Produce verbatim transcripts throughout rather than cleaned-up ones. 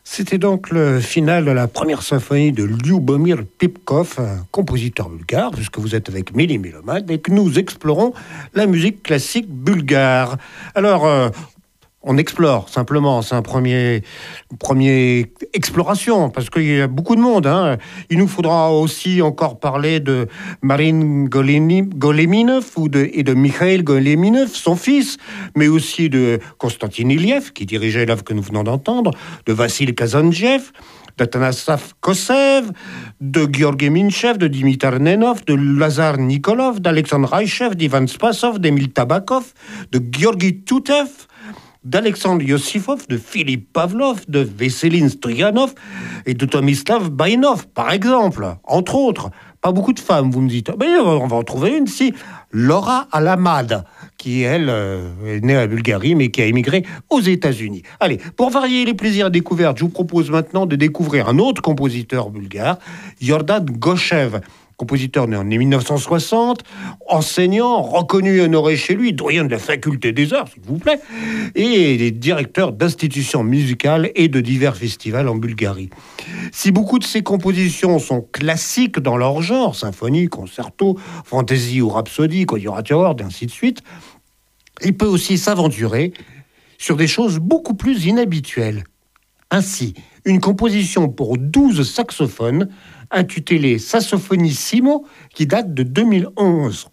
C'était donc le final de la première symphonie de Lyubomir Pipkov, un compositeur bulgare, puisque vous êtes avec Méli Méloman, et que nous explorons la musique classique bulgare. Alors, euh, on explore, simplement, c'est un premier, premier exploration, parce qu'il y a beaucoup de monde. Hein. Il nous faudra aussi encore parler de Marin Goleni- Goleminov ou de, et de Mikhail Goleminov, son fils, mais aussi de Konstantin Iliev, qui dirigeait l'œuvre que nous venons d'entendre, de Vassil Kazantsev, d'Atanasav Kosev, de Georgi Minchev, de Dimitar Nenov, de Lazar Nikolov, d'Alexandre Reichev, d'Ivan Spasov, d'Emile Tabakov, de Georgi Toutev, d'Alexandre Yossifov, de Philippe Pavlov, de Vesselin Stoyanov et de Tomislav Bainov, par exemple, entre autres. Pas beaucoup de femmes, vous me dites. Mais on va en trouver une, si. Laura Alamad, qui, elle, euh, est née à Bulgarie, mais qui a émigré aux États-Unis. Allez, pour varier les plaisirs découvertes, je vous propose maintenant de découvrir un autre compositeur bulgare, Yordan Goshev. Compositeur né en mille neuf cent soixante, enseignant, reconnu et honoré chez lui, doyen de la faculté des arts, s'il vous plaît, et directeur d'institutions musicales et de divers festivals en Bulgarie. Si beaucoup de ses compositions sont classiques dans leur genre, symphonie, concerto, fantaisie ou rhapsodie, quatuor, et ainsi de suite, il peut aussi s'aventurer sur des choses beaucoup plus inhabituelles. Ainsi, une composition pour douze saxophones intitulée Sassofonissimo qui date de deux mille onze.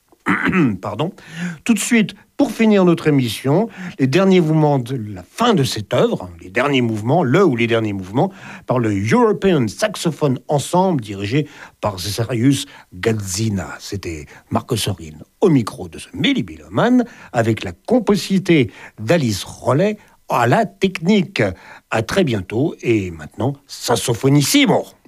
Pardon. Tout de suite, pour finir notre émission, les derniers mouvements de la fin de cette œuvre, les derniers mouvements, le ou les derniers mouvements, par le European Saxophone Ensemble dirigé par Zarius Gadzina. C'était Marc Sorin au micro de ce Méli Méloman avec la complicité d'Alice Rollet à la technique. À très bientôt et maintenant, Sassofonissimo.